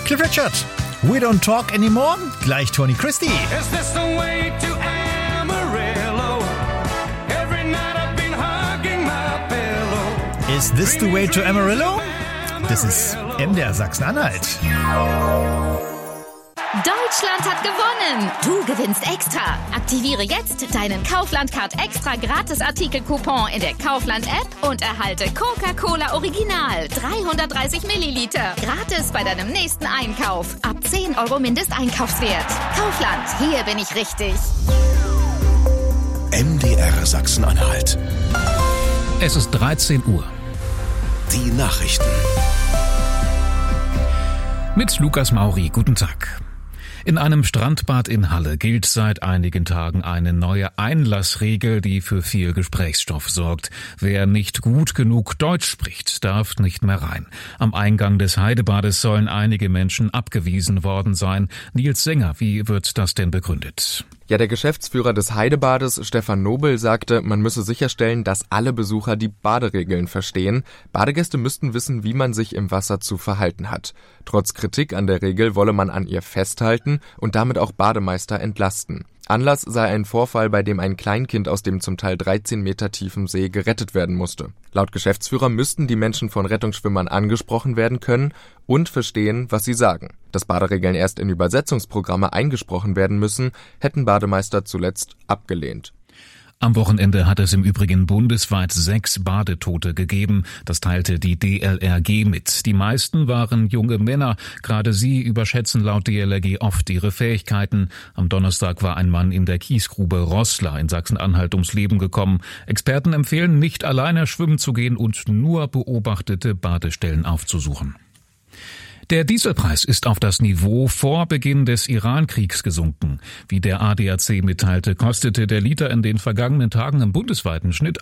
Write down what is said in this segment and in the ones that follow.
Cliff Richard, We Don't Talk Anymore, gleich Tony Christie. Is this the way to Amarillo? Every night I've been hugging my pillow. Is this the way to Amarillo? Das ist MDR Sachsen-Anhalt. Deutschland hat gewonnen! Du gewinnst extra! Aktiviere jetzt deinen Kaufland-Card extra Gratis-Artikel-Coupon in der Kaufland-App und erhalte Coca-Cola Original 330 Milliliter. Gratis bei deinem nächsten Einkauf. Ab 10 € Mindesteinkaufswert. Kaufland, hier bin ich richtig. MDR Sachsen-Anhalt. Es ist 13 Uhr. Die Nachrichten. Mit Lukas Mauri, guten Tag. In einem Strandbad in Halle gilt seit einigen Tagen eine neue Einlassregel, die für viel Gesprächsstoff sorgt. Wer nicht gut genug Deutsch spricht, darf nicht mehr rein. Am Eingang des Heidebades sollen einige Menschen abgewiesen worden sein. Nils Sänger, wie wird das denn begründet? Ja, der Geschäftsführer des Heidebades, Stefan Nobel, sagte, man müsse sicherstellen, dass alle Besucher die Baderegeln verstehen. Badegäste müssten wissen, wie man sich im Wasser zu verhalten hat. Trotz Kritik an der Regel wolle man an ihr festhalten und damit auch Bademeister entlasten. Anlass sei ein Vorfall, bei dem ein Kleinkind aus dem zum Teil 13 Meter tiefen See gerettet werden musste. Laut Geschäftsführer müssten die Menschen von Rettungsschwimmern angesprochen werden können und verstehen, was sie sagen. Dass Baderegeln erst in Übersetzungsprogramme eingesprochen werden müssen, hätten Bademeister zuletzt abgelehnt. Am Wochenende hat es im Übrigen bundesweit 6 Badetote gegeben. Das teilte die DLRG mit. Die meisten waren junge Männer. Gerade sie überschätzen laut DLRG oft ihre Fähigkeiten. Am Donnerstag war ein Mann in der Kiesgrube Roßla in Sachsen-Anhalt ums Leben gekommen. Experten empfehlen, nicht alleine schwimmen zu gehen und nur beobachtete Badestellen aufzusuchen. Der Dieselpreis ist auf das Niveau vor Beginn des Iran-Kriegs gesunken. Wie der ADAC mitteilte, kostete der Liter in den vergangenen Tagen im bundesweiten Schnitt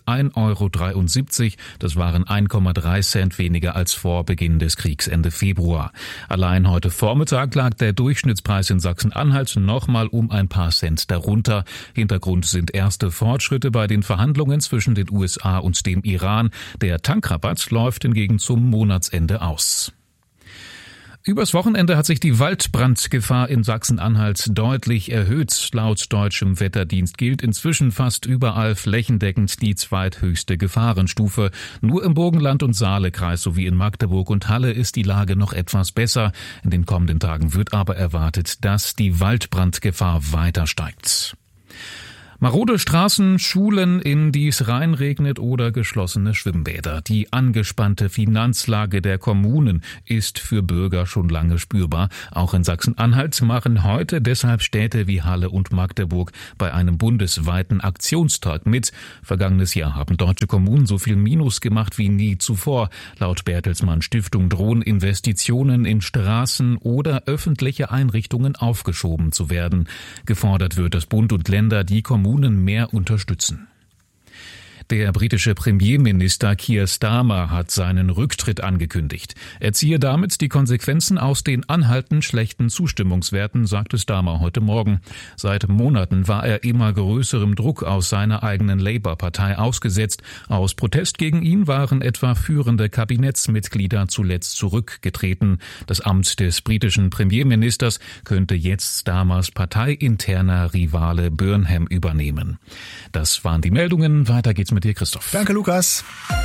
1,73 €. Das waren 1,3 Cent weniger als vor Beginn des Kriegs Ende Februar. Allein heute Vormittag lag der Durchschnittspreis in Sachsen-Anhalt nochmal um ein paar Cent darunter. Hintergrund sind erste Fortschritte bei den Verhandlungen zwischen den USA und dem Iran. Der Tankrabatt läuft hingegen zum Monatsende aus. Übers Wochenende hat sich die Waldbrandgefahr in Sachsen-Anhalt deutlich erhöht. Laut deutschem Wetterdienst gilt inzwischen fast überall flächendeckend die zweithöchste Gefahrenstufe. Nur im Burgenland- und Saalekreis sowie in Magdeburg und Halle ist die Lage noch etwas besser. In den kommenden Tagen wird aber erwartet, dass die Waldbrandgefahr weiter steigt. Marode Straßen, Schulen, in die es reinregnet oder geschlossene Schwimmbäder. Die angespannte Finanzlage der Kommunen ist für Bürger schon lange spürbar. Auch in Sachsen-Anhalt machen heute deshalb Städte wie Halle und Magdeburg bei einem bundesweiten Aktionstag mit. Vergangenes Jahr haben deutsche Kommunen so viel Minus gemacht wie nie zuvor. Laut Bertelsmann Stiftung drohen Investitionen in Straßen oder öffentliche Einrichtungen aufgeschoben zu werden. Gefordert wird, dass Bund und Länder die Kommunen mehr unterstützen. Der britische Premierminister Keir Starmer hat seinen Rücktritt angekündigt. Er ziehe damit die Konsequenzen aus den anhaltend schlechten Zustimmungswerten, sagte Starmer heute Morgen. Seit Monaten war er immer größerem Druck aus seiner eigenen Labour-Partei ausgesetzt. Aus Protest gegen ihn waren etwa führende Kabinettsmitglieder zuletzt zurückgetreten. Das Amt des britischen Premierministers könnte jetzt Starmers parteiinterner Rivale Burnham übernehmen. Das waren die Meldungen. Weiter geht's mit dir, Christoph. Danke, Lukas.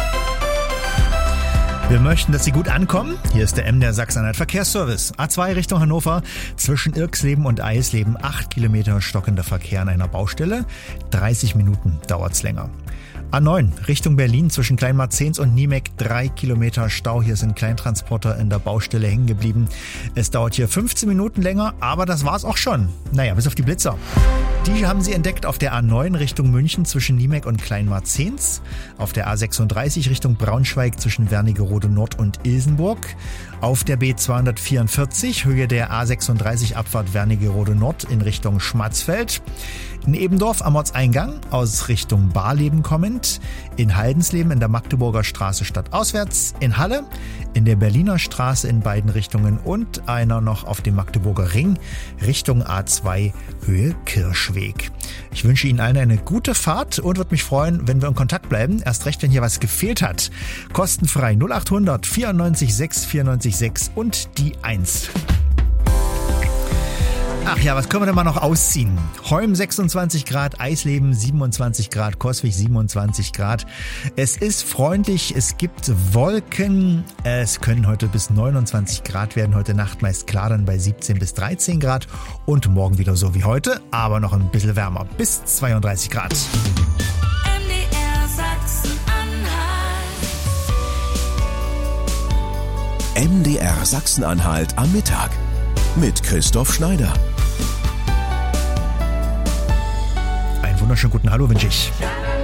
Wir möchten, dass Sie gut ankommen. Hier ist der MDR Sachsen-Anhalt Verkehrsservice. A2 Richtung Hannover, zwischen Irksleben und Eisleben 8 Kilometer stockender Verkehr an einer Baustelle. 30 Minuten dauert's länger. A9 Richtung Berlin, zwischen Kleinmarzens und Niemek 3 Kilometer Stau. Hier sind Kleintransporter in der Baustelle hängen geblieben. Es dauert hier 15 Minuten länger, aber das war's auch schon. Naja, bis auf die Blitzer. Die haben Sie entdeckt auf der A9 Richtung München zwischen Niemek und Kleinmarzens, auf der A36 Richtung Braunschweig zwischen Wernigerode Nord und Ilsenburg, auf der B244 Höhe der A36 Abfahrt Wernigerode Nord in Richtung Schmatzfeld, in Ebendorf am Ortseingang aus Richtung Barleben kommend, in Haldensleben in der Magdeburger Straße stadtauswärts, in Halle, in der Berliner Straße in beiden Richtungen und einer noch auf dem Magdeburger Ring Richtung A2 Höhe Kirschweg. Ich wünsche Ihnen allen eine gute Fahrt und würde mich freuen, wenn wir in Kontakt bleiben. Erst recht, wenn hier was gefehlt hat. Kostenfrei 0800 94 6 94 6 und die 1. Ach ja, was können wir denn mal noch ausziehen? Holm 26 Grad, Eisleben 27 Grad, Coswig 27 Grad. Es ist freundlich, es gibt Wolken. Es können heute bis 29 Grad werden. Heute Nacht meist klar dann bei 17 bis 13 Grad. Und morgen wieder so wie heute, aber noch ein bisschen wärmer, bis 32 Grad. MDR Sachsen-Anhalt. MDR Sachsen-Anhalt am Mittag mit Christoph Schneider. Einen wunderschönen guten Hallo wünsche ich.